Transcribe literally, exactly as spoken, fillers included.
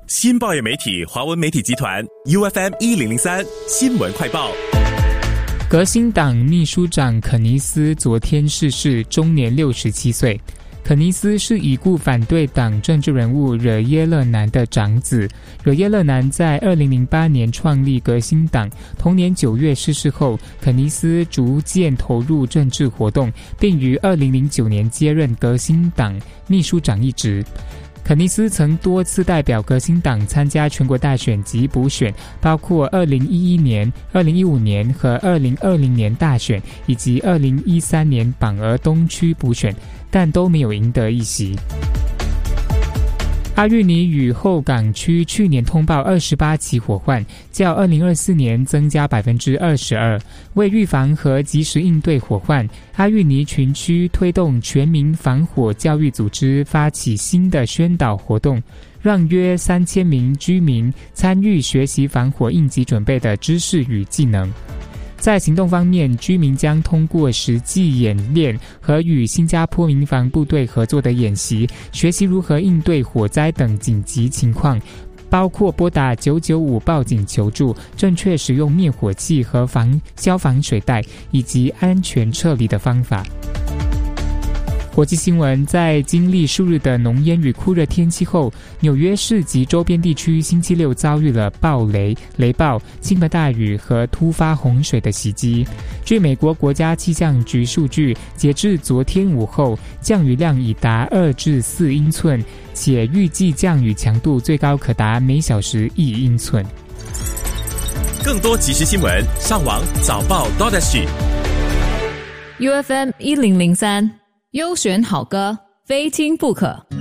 新报业媒体华文媒体集团 U F M 一零零三新闻快报。 革新党秘书长肯尼斯昨天逝世，终年六十七岁。肯尼斯是已故反对党政治人物惹耶勒南的长子。惹耶勒南在二零零八年创立革新党，同年九月逝世后，肯尼斯逐渐投入政治活动，并于二零零九年接任革新党秘书长一职。肯尼斯曾多次代表革新党参加全国大选及补选，包括二零一一年、二零一五年和二零二零年大选，以及二零一三年榜儿东区补选，但都没有赢得一席。阿育尼与后港区去年通报二十八起火患，较二零二四年增加 百分之二十二。为预防和及时应对火患，阿育尼群区推动全民防火教育组织发起新的宣导活动，让约三千名居民参与学习防火应急准备的知识与技能。在行动方面，居民将通过实际演练和与新加坡民防部队合作的演习，学习如何应对火灾等紧急情况，包括拨打九九五报警求助、正确使用灭火器和防消防水袋，以及安全撤离的方法。国际新闻，在经历数日的浓烟与酷热天气后，纽约市及周边地区星期六遭遇了暴雷、雷暴、倾盆大雨和突发洪水的袭击。据美国国家气象局数据，截至昨天午后，降雨量已达二至四英寸，且预计降雨强度最高可达每小时一英寸。 更多即时新闻，上网早报 .sg U F M 一零零三。优选好歌，非听不可。